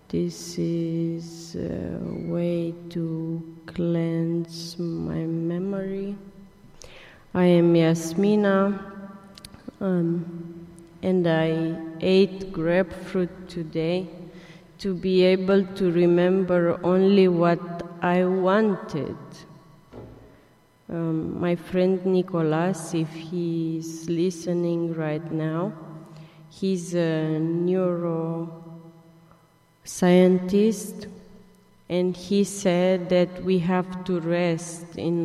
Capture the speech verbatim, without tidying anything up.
This is a way to cleanse my memory. I am Yasmina, um, and I ate grapefruit today to be able to remember only what I wanted. Um, my friend Nicolas, if he is listening right now, he's a neuroscientist, and he said that we have to rest in